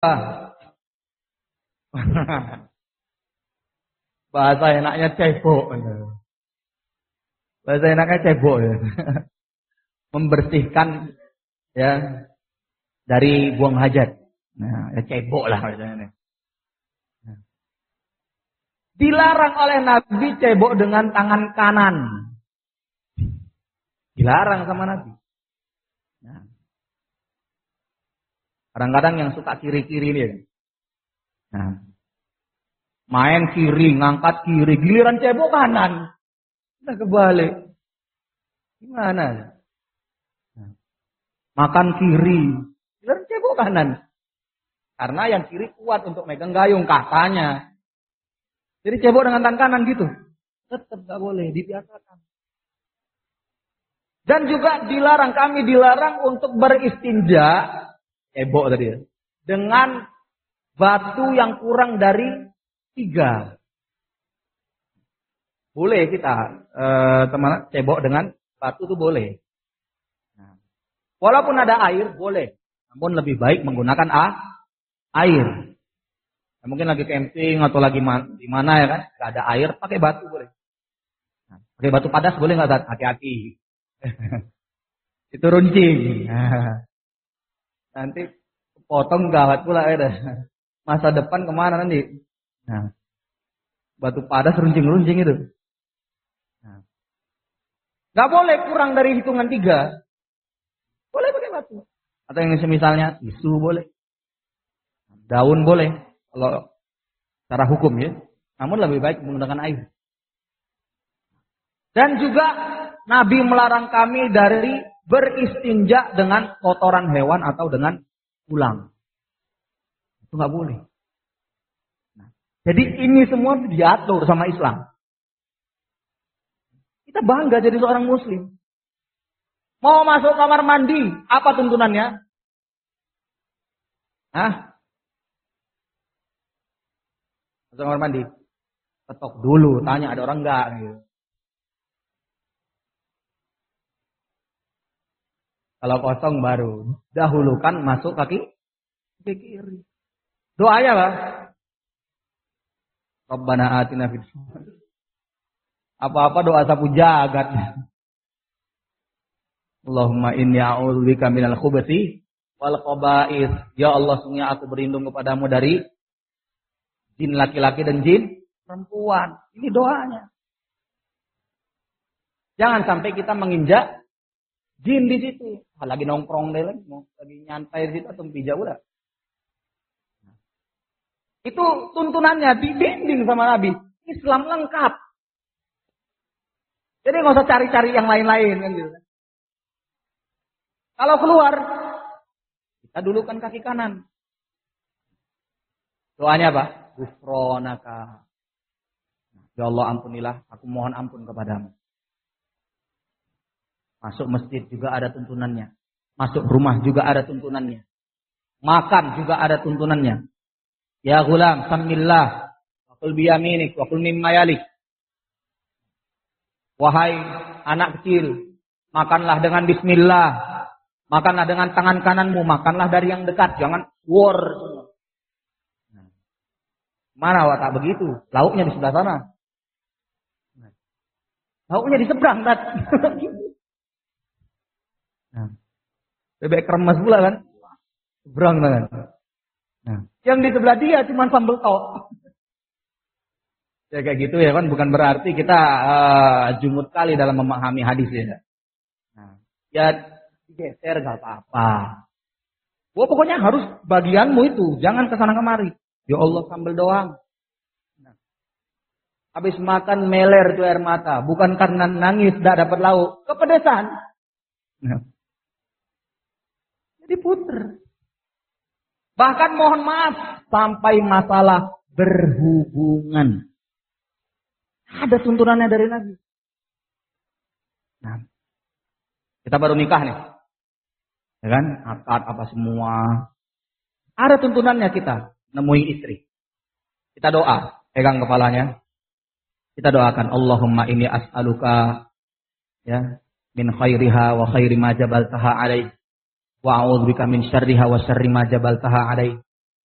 Bahasa enaknya cebok. Bahasa enaknya cebok ya. Membersihkan ya dari buang hajat. Nah, ya cebok lah bahasanya. Nah. Dilarang oleh Nabi cebok dengan tangan kanan. Dilarang sama Nabi. Nah. Kadang-kadang yang suka kiri-kiri ini. Nah. Main kiri, ngangkat kiri, giliran cebok kanan. Kita kebalik. Gimana? Nah. Makan kiri, giliran cebok kanan. Karena yang kiri kuat untuk megang gayung katanya. Jadi cebok dengan tangan kanan gitu. Tetap gak boleh, dibiasakan. Dan juga kami dilarang untuk beristinja, cebok tadi ya, dengan batu yang kurang dari 3. Boleh kita, teman cebok dengan batu itu boleh. Nah, walaupun ada air, boleh. Namun lebih baik menggunakan air. Nah, mungkin lagi camping atau lagi di mana ya kan, nggak ada air, pakai batu boleh. Nah, pakai batu padas boleh nggak? Hati-hati. Itu runcing. Nah, nanti potong gawat pula ya. Masa depan kemana nanti? Nah, batu padas runcing-runcing itu. Nah, nggak boleh kurang dari hitungan 3. Boleh pakai batu. Atau yang misalnya tisu boleh. Daun boleh. Kalau secara hukum ya. Namun lebih baik menggunakan air. Dan juga Nabi melarang kami dari beristinja dengan kotoran hewan atau dengan tulang. Itu nggak boleh. Jadi ini semua diatur sama Islam. Kita bangga jadi seorang muslim. Mau masuk kamar mandi, apa tuntunannya? Hah? Masuk kamar mandi? Ketok dulu, tanya ada orang enggak gitu. Kalau kosong baru dahulukan masuk kaki kiri. Doanya Pak. Rabbana atina fid dunya. Apa-apa doa sapu jagat. Allahumma inni a'udzubika minal khubuthi wal khaba'ith. Ya Allah, sungguh aku berlindung kepadamu dari jin laki-laki dan jin perempuan. Ini doanya. Jangan sampai kita menginjak jin di situ. Lagi nongkrong deh lagi nyantai di situ atau pijak udah. Itu tuntunannya dibimbing sama Nabi. Islam lengkap. Jadi nggak usah cari-cari yang lain-lain kan gitu. Kalau keluar, kita dulukan kaki kanan. Doanya apa? Ghufranaka. Ya Allah ampunilah, aku mohon ampun kepadamu. Masuk masjid juga ada tuntunannya. Masuk rumah juga ada tuntunannya. Makan juga ada tuntunannya. Ya ghulam, samillah, wa kul biyaminik, wa kul mimma yalik. Wahai anak kecil, makanlah dengan bismillah. Makanlah dengan tangan kananmu, makanlah dari yang dekat, jangan war. Mana watak begitu? Lauknya di sebelah sana. Lauknya di seberang, Tat. Bebek kremes pula kan? Seberang kan? Nah, yang di sebelah dia cuma sambal tok. Ya kayak gitu ya kan, bukan berarti kita jumut kali dalam memahami hadis ya. Nah, ya digeser gak apa-apa. Pokoknya harus bagianmu itu, jangan kesana kemari. Ya Allah sambal doang. Nah, habis makan meler tuh air mata, bukan karena nangis tidak dapat lauk, kepedesan. Nah, jadi puter. Bahkan mohon maaf sampai masalah berhubungan. Ada tuntunannya dari Nabi. Nah, kita baru nikah nih. Ya kan? Akad apa semua. Ada tuntunannya kita nemui istri. Kita doa, pegang kepalanya. Kita doakan Allahumma inni as'aluka ya min khairiha wa khairi ma jabaltaha alaih. Wa a'udzubika min syarriha wa syarri ma jabaltaha alaih.